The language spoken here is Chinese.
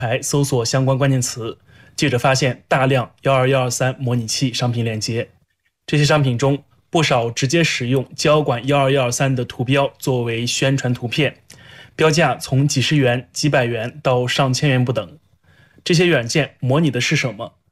牌搜索相关关键词，记者发现大量12123模拟器商品链接。这些商品中，不少直接使用交管12123的图标作为宣传图片，标价从几十元、几百元到上千元不等。这些软件模拟的是什么？